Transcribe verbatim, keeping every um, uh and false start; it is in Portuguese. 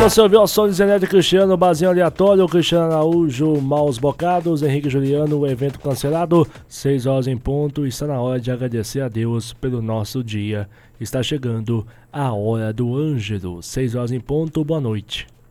Você ouviu o som de Zenete Cristiano, Basinho Aleatório, Cristiano Araújo, Maus Bocados, Henrique Juliano, o evento cancelado, seis horas em ponto, está na hora de agradecer a Deus pelo nosso dia. Está chegando a hora do Ângelo, seis horas em ponto, boa noite.